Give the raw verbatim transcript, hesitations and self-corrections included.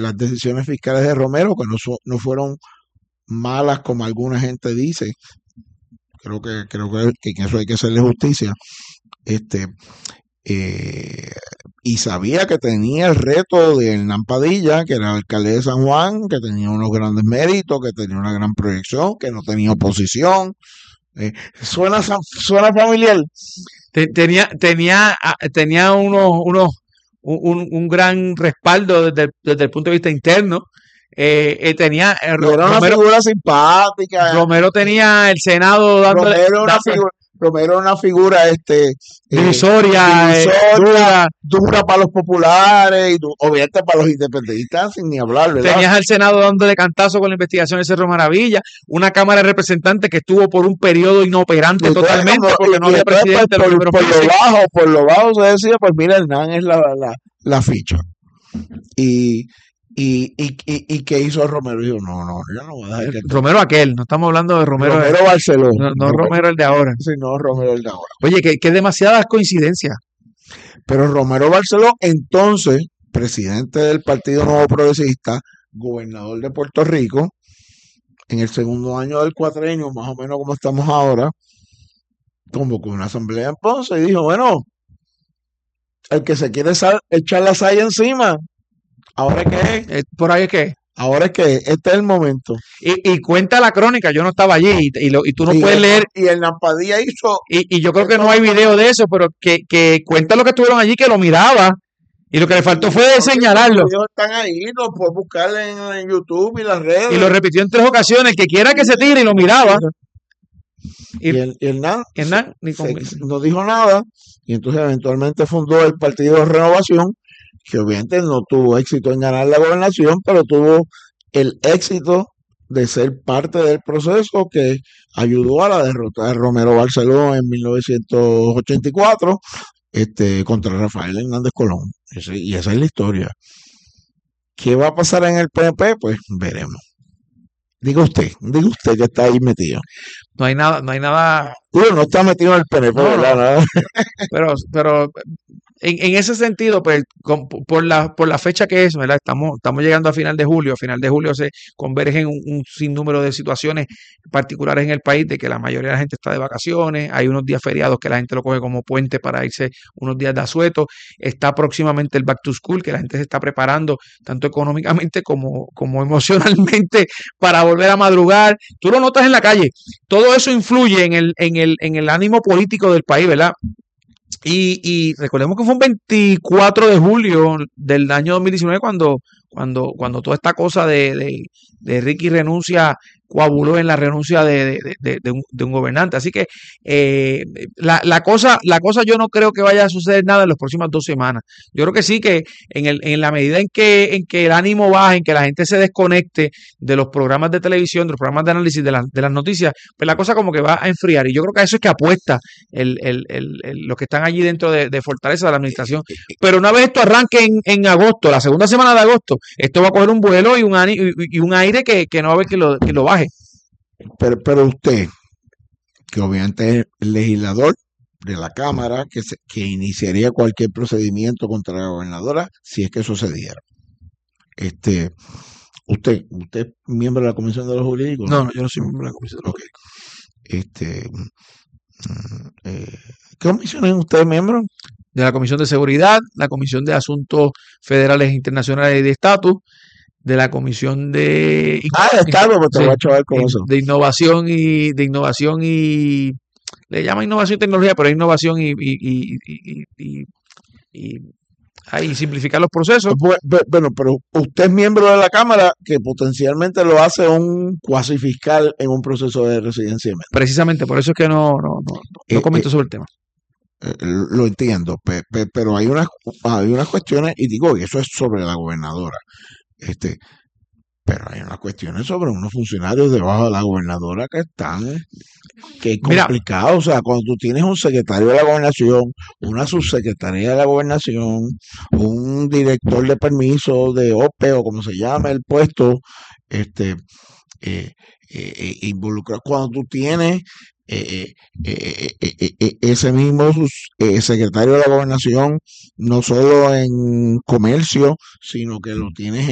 las decisiones fiscales de Romero, que no, so, no fueron malas como alguna gente dice. Creo que creo que, que en eso hay que hacerle justicia. Este, eh, y sabía que tenía el reto de Hernán Padilla, que era el alcalde de San Juan, que tenía unos grandes méritos, que tenía una gran proyección, que no tenía oposición. Eh, suena suena familiar. Tenía tenía tenía unos unos un, un gran respaldo desde, desde el punto de vista interno. Eh, eh, tenía eh, era una Romero, figura simpática. Romero tenía el Senado dándole, Romero una figura Romero una figura este divisoria, eh, divisoria eh, dura. dura para los populares y obviamente para los independentistas sin ni hablar, ¿verdad? Tenías al Senado dándole cantazo con la investigación de Cerro Maravilla, una Cámara de Representantes que estuvo por un periodo inoperante y totalmente como, porque y, no y había presidente. Por, por, por lo bajo, por lo bajo se decía, pues mira, Hernán es la, la, la ficha. Y Y, y, y, y qué hizo Romero. Dijo, no, no, yo no voy a dejar que Romero aquel, no estamos hablando de Romero. Romero el, Barceló. No, no Romero, Romero el de ahora. Sí, no, Romero el de ahora. Oye, que, que demasiadas coincidencias. Pero Romero Barceló, entonces, presidente del Partido Nuevo Progresista, gobernador de Puerto Rico, en el segundo año del cuatrenio, más o menos como estamos ahora, convocó una asamblea en Ponce y dijo, bueno, el que se quiere sal, echar la saya encima, ¿ahora es qué? ¿Por ahí es qué? Ahora es que este es el momento. Y, y cuenta la crónica, yo no estaba allí y, y, lo, y tú no y puedes el, leer. Y el Nampadía hizo. Y, y yo creo que no hay video de eso, pero que, que cuenta lo que estuvieron allí, que lo miraba. Y lo que le faltó fue de señalarlo. Los videos están ahí, los puedes buscar en, en YouTube y las redes. Y lo repitió en tres ocasiones, el que quiera que se tire y lo miraba. Y, y el, y Hernán, Hernán ni con... no dijo nada. Y entonces eventualmente fundó el Partido de Renovación, que obviamente no tuvo éxito en ganar la gobernación, pero tuvo el éxito de ser parte del proceso que ayudó a la derrota de Romero Barceló en mil novecientos ochenta y cuatro este, contra Rafael Hernández Colón. Ese, y esa es la historia. ¿Qué va a pasar en el P N P? Pues veremos. Diga usted, diga usted que está ahí metido. No hay nada, no hay nada. Uno no está metido en el P N P, no, ¿verdad? No. Pero, pero en, en ese sentido, pues, con, por la por la fecha que es, ¿verdad? Estamos, estamos llegando a final de julio. A final de julio se convergen un, un sinnúmero de situaciones particulares en el país, de que la mayoría de la gente está de vacaciones, hay unos días feriados que la gente lo coge como puente para irse unos días de asueto, está próximamente el Back to School, que la gente se está preparando tanto económicamente como, como emocionalmente para volver a madrugar. Tú lo notas en la calle. Todo eso influye en el, en el, en el ánimo político del país, ¿verdad? Y, y recordemos que fue un veinticuatro de julio del año dos mil diecinueve cuando, cuando, cuando toda esta cosa de, de, de Ricky renuncia coabuló en la renuncia de, de, de, de, un, de un gobernante. Así que eh, la, la, cosa, la cosa yo no creo que vaya a suceder nada en las próximas dos semanas. Yo creo que sí, que en, el, en la medida en que, en que el ánimo baje, en que la gente se desconecte de los programas de televisión, de los programas de análisis de, la, de las noticias, pues la cosa como que va a enfriar. Y yo creo que a eso es que apuesta el, el, el, el, los que están allí dentro de, de Fortaleza de la administración. Pero una vez esto arranque en, en agosto, la segunda semana de agosto, esto va a coger un vuelo y un, y, y un aire que, que no va a haber que lo, que lo baje. Pero, pero usted, que obviamente es el legislador de la Cámara, que, se, que iniciaría cualquier procedimiento contra la gobernadora si es que sucediera. Este, usted, usted es miembro de la Comisión de los Jurídicos. No, no, yo no soy miembro de la Comisión de los Jurídicos. Este, eh, ¿qué comisión es usted miembro? De la Comisión de Seguridad, la Comisión de Asuntos Federales e Internacionales y de Estatus, de la Comisión de ah, de Estado, pues te voy a chaval con de, eso. de innovación y de innovación y le llama innovación y tecnología, pero es innovación y y, y, y, y, y, y simplificar los procesos. Bueno, pero usted es miembro de la Cámara que potencialmente lo hace un cuasi fiscal en un proceso de residencia. Precisamente, por eso es que no, no, no, no comento eh, sobre el tema. Eh, lo entiendo, pe, pe, pero hay unas, hay unas cuestiones, y digo, y eso es sobre la gobernadora. Este, pero hay unas cuestiones sobre unos funcionarios debajo de la gobernadora que están que es complicado. Mira, o sea, cuando tú tienes un secretario de la gobernación, una subsecretaría de la gobernación, un director de permiso de O P E o como se llama el puesto, este eh, eh, eh, involucrado, cuando tú tienes Eh, eh, eh, eh, eh, ese mismo eh, secretario de la gobernación no solo en comercio, sino que lo tienes